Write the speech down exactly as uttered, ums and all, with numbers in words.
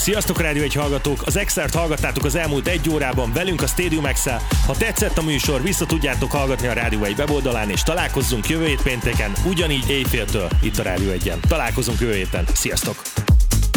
Sziasztok Rádió egy hallgatók! Az Extert hallgattátok az elmúlt egy órában velünk a Stadium X-el. Ha tetszett a műsor, vissza tudjátok hallgatni a Rádió egy weboldalán, és találkozzunk jövő hét pénteken, ugyanígy éjféltől itt a Rádió egyen. Találkozunk jövő héten. Sziasztok!